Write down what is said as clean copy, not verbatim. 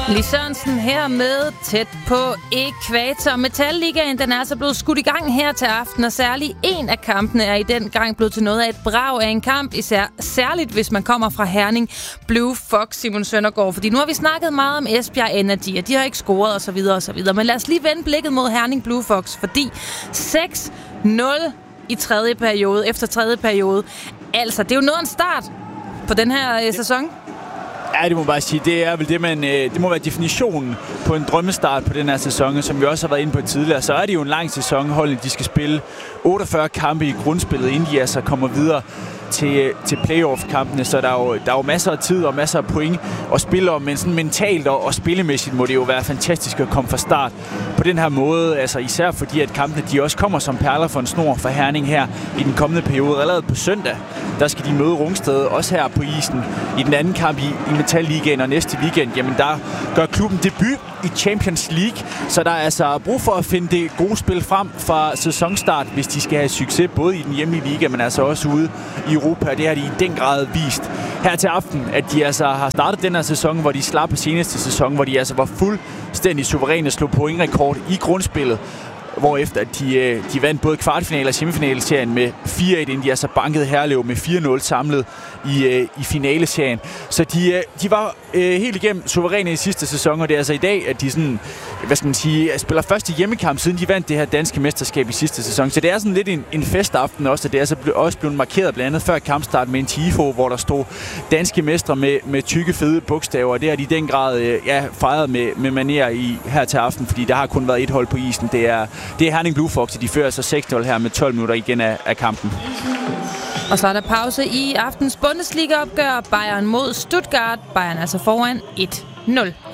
Lis Sørensen her med Tæt på Ækvator. Metalligaen, den er altså blevet skudt i gang her til aften, og særligt en af kampene er i den gang blevet til noget af et brag af en kamp, særligt hvis man kommer fra Herning Blue Fox, Simon Søndergaard. Fordi nu har vi snakket meget om Esbjerg Energy, og de har ikke scoret osv. osv. Men lad os lige vende blikket mod Herning Blue Fox, fordi 6-0 i tredje periode, efter tredje periode. Altså, det er jo noget af en start på den her sæson. Ja, det må man bare sige. Det er vel det må være definitionen på en drømmestart på den her sæson, som vi også har været inde på tidligere. Så er det jo en lang sæson. Holdene, de skal spille 48 kampe i grundspillet, inden de altså kommer videre til playoff-kampene, så der er jo masser af tid og masser af point at spille om, men sådan mentalt og spillemæssigt må det jo være fantastisk at komme fra start på den her måde, altså især fordi at kampene, de også kommer som perler for en snor for Herning her i den kommende periode. Allerede på søndag, der skal de møde Rungsted, også her på isen, i den anden kamp i Metalligaen, og næste weekend, jamen der gør klubben debut i Champions League, så der er altså brug for at finde det gode spil frem fra sæsonstart, hvis de skal have succes, både i den hjemlige liga, men altså også ude i Europa. Det har de i den grad vist her til aften, at de altså har startet den her sæson, hvor de slap på seneste sæson, hvor de altså var fuldstændig suveræne og slog pointrekord i grundspillet, hvorefter de vandt både kvartfinale og semifinale-serien med 4-1, inden de altså bankede Herlev med 4-0 samlet i finaleserien. Så de var helt igennem suveræne i sidste sæson, og det er altså i dag, at de sådan, hvad skal man sige, spiller første hjemmekamp, siden de vandt det her danske mesterskab i sidste sæson. Så det er sådan lidt en festaften også, og det er altså også blevet markeret blandt andet før kampstart med en tifo, hvor der stod danske mestre med tykke, fede bogstaver, og det har de i den grad fejret med manér her til aften, fordi der har kun været et hold på isen. Det er Herning Blue Fox, de fører så 6-0 her med 12 minutter igen af kampen. Og så er der pause i aftens Bundesliga-opgør. Bayern mod Stuttgart. Bayern altså foran 1-0.